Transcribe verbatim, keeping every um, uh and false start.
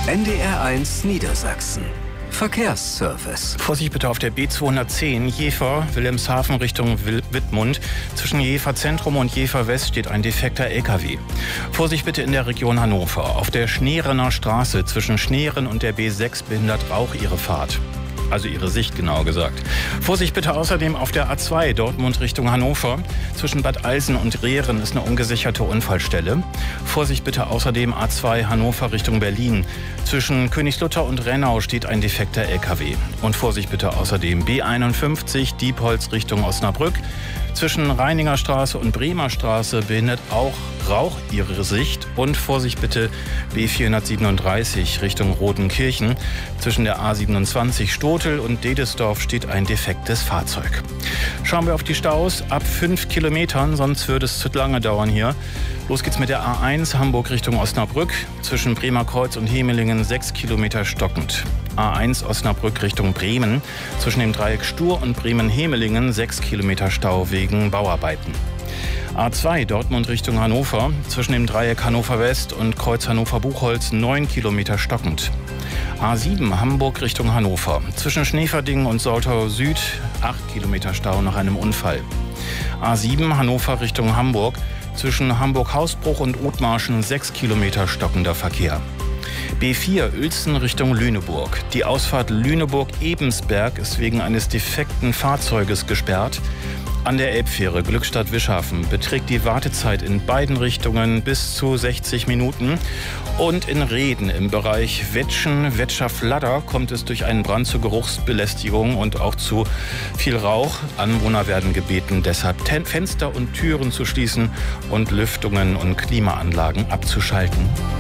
N D R eins Niedersachsen. Verkehrsservice. Vorsicht bitte auf der B zweihundertzehn Jever, Wilhelmshaven Richtung Wittmund. Zwischen Jever Zentrum und Jever West steht ein defekter L K W. Vorsicht bitte in der Region Hannover. Auf der Schneerenner Straße zwischen Schneeren und der B sechs behindert Rauch ihre Fahrt. Also ihre Sicht, genauer gesagt. Vorsicht bitte außerdem auf der A zwei Dortmund Richtung Hannover. Zwischen Bad Alsen und Rehren ist eine ungesicherte Unfallstelle. Vorsicht bitte außerdem A zwei Hannover Richtung Berlin. Zwischen Königslutter und Rennau steht ein defekter L K W. Und Vorsicht bitte außerdem B einundfünfzig Diepholz Richtung Osnabrück. Zwischen Reininger Straße und Bremer Straße behindert auch Rauch ihre Sicht. Und Vorsicht bitte B vierhundertsiebenunddreißig Richtung Rodenkirchen. Zwischen der A siebenundzwanzig Stotel und Dedesdorf steht ein defektes Fahrzeug. Schauen wir auf die Staus ab fünf Kilometern, sonst würde es zu lange dauern hier. Los geht's mit der A eins Hamburg Richtung Osnabrück. Zwischen Bremerkreuz und Hemelingen sechs Kilometer stockend. A eins Osnabrück Richtung Bremen. Zwischen dem Dreieck Stur und Bremen-Hemelingen sechs Kilometer Stau wegen Bauarbeiten. A zwei Dortmund Richtung Hannover. Zwischen dem Dreieck Hannover West und Kreuz Hannover-Buchholz neun Kilometer stockend. A sieben Hamburg Richtung Hannover. Zwischen Schneeverdingen und Soltau Süd acht Kilometer Stau nach einem Unfall. A sieben Hannover Richtung Hamburg. Zwischen Hamburg-Hausbruch und Othmarschen sechs Kilometer stockender Verkehr. B vier Uelzen Richtung Lüneburg. Die Ausfahrt Lüneburg-Ebensberg ist wegen eines defekten Fahrzeuges gesperrt. An der Elbfähre Glückstadt-Wischhafen beträgt die Wartezeit in beiden Richtungen bis zu sechzig Minuten. Und in Rheden im Bereich Wetschen-Wetscher-Fladder kommt es durch einen Brand zu Geruchsbelästigung und auch zu viel Rauch. Anwohner werden gebeten, deshalb Fenster und Türen zu schließen und Lüftungen und Klimaanlagen abzuschalten.